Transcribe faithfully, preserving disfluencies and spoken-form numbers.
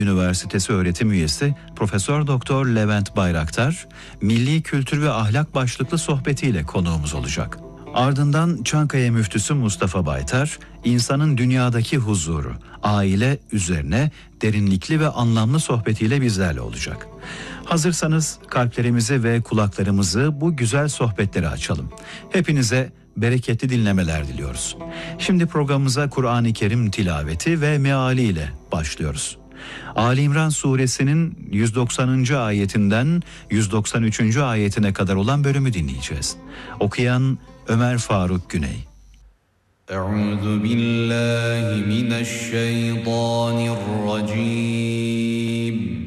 Üniversitesi öğretim üyesi Profesör Doktor Levent Bayraktar, milli kültür ve ahlak başlıklı sohbetiyle konuğumuz olacak. Ardından Çankaya Müftüsü Mustafa Baytar, insanın dünyadaki huzuru, aile üzerine derinlikli ve anlamlı sohbetiyle bizlerle olacak. Hazırsanız kalplerimizi ve kulaklarımızı bu güzel sohbetlere açalım. Hepinize bereketli dinlemeler diliyoruz. Şimdi programımıza Kur'an-ı Kerim tilaveti ve meali ile başlıyoruz. Ali İmran suresinin yüz doksanıncı ayetinden yüz doksan üçüncü ayetine kadar olan bölümü dinleyeceğiz. Okuyan Ömer Faruk Güney. Euzu billahi mineşşeytanirracim.